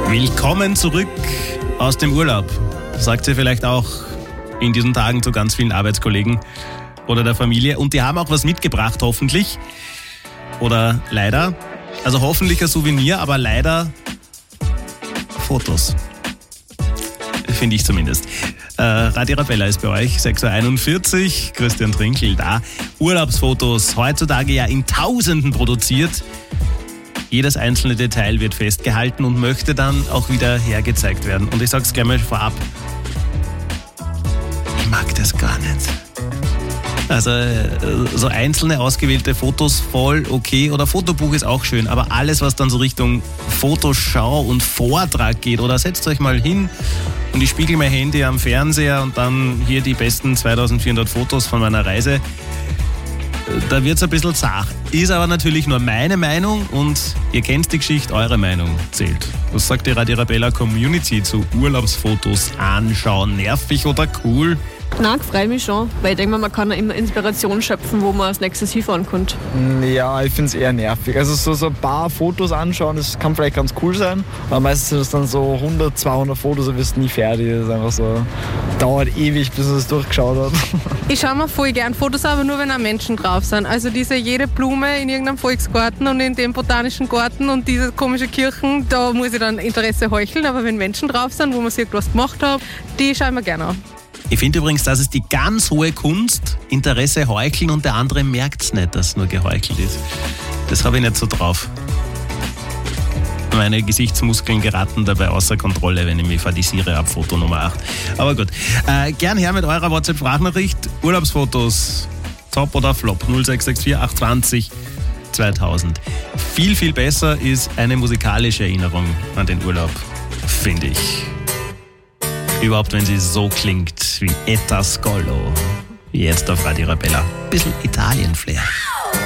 Willkommen zurück aus dem Urlaub, sagt sie vielleicht auch in diesen Tagen zu ganz vielen Arbeitskollegen oder der Familie. Und die haben auch was mitgebracht, hoffentlich. Oder leider. Also hoffentlich ein Souvenir, aber leider Fotos. Finde ich zumindest. Radio Arabella ist bei euch, 6.41 Uhr, Christian Trinkel da. Urlaubsfotos, heutzutage ja in Tausenden produziert. Jedes einzelne Detail wird festgehalten und möchte dann auch wieder hergezeigt werden. Und ich sag's gleich mal vorab, ich mag das gar nicht. Also so einzelne ausgewählte Fotos voll okay, oder Fotobuch ist auch schön, aber alles, was dann so Richtung Fotoschau und Vortrag geht, oder setzt euch mal hin und ich spiegel mein Handy am Fernseher und dann hier die besten 2400 Fotos von meiner Reise, da wird's ein bisschen zart. Ist aber natürlich nur meine Meinung und ihr kennt die Geschichte, eure Meinung zählt. Was sagt die Radio Arabella Community zu Urlaubsfotos anschauen? Nervig oder cool? Nein, freue mich schon, weil ich denke, man kann ja immer Inspiration schöpfen, wo man als nächstes hinfahren kann. Ja, ich finde es eher nervig. Also so ein paar Fotos anschauen, das kann vielleicht ganz cool sein, aber meistens sind es dann so 100, 200 Fotos und wirst nie fertig. Das ist einfach so, dauert ewig, bis man es durchgeschaut hat. Ich schaue mir voll gern Fotos, aber nur wenn auch Menschen drauf sind. Also jede Blume in irgendeinem Volksgarten und in dem botanischen Garten und diese komische Kirchen, da muss ich dann Interesse heucheln, aber wenn Menschen drauf sind, wo man sich etwas gemacht hat, die schauen wir gerne an. Ich finde übrigens, das ist die ganz hohe Kunst, Interesse heucheln und der andere merkt es nicht, dass es nur geheuchelt ist. Das habe ich nicht so drauf. Meine Gesichtsmuskeln geraten dabei außer Kontrolle, wenn ich mich fadisiere ab Foto Nummer 8. Aber gut, gern her mit eurer WhatsApp-Sprachnachricht. Urlaubsfotos, top oder flop, 0664 820 2000. Viel, viel besser ist eine musikalische Erinnerung an den Urlaub, finde ich. Überhaupt, wenn sie so klingt wie Etta Scolo. Jetzt auf Radio Arabella. Bisschen Italien-Flair.